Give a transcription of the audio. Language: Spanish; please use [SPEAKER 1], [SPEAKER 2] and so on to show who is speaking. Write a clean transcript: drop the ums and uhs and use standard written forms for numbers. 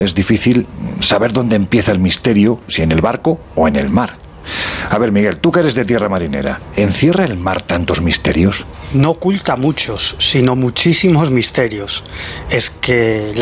[SPEAKER 1] Es difícil saber dónde empieza el misterio, si en el barco o en el mar. A ver, Miguel, tú que eres de tierra marinera, ¿encierra el mar tantos misterios?
[SPEAKER 2] No oculta muchos, sino muchísimos misterios. Es que